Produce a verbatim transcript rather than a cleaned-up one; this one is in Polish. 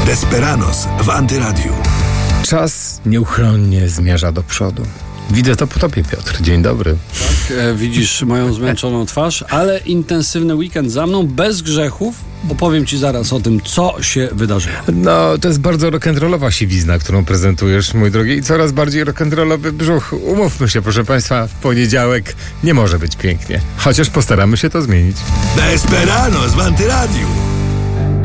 Desperados w Antyradiu. Czas nieuchronnie zmierza do przodu. Widzę to po tobie, Piotr. Dzień dobry. Tak, e, widzisz moją zmęczoną twarz, ale intensywny weekend za mną, bez grzechów. Opowiem ci zaraz o tym, co się wydarzyło. No, to jest bardzo rock'n'rollowa siwizna, którą prezentujesz, mój drogi, i coraz bardziej rock'n'rollowy brzuch. Umówmy się, proszę państwa, w poniedziałek nie może być pięknie. Chociaż postaramy się to zmienić. Desperados w Antyradiu.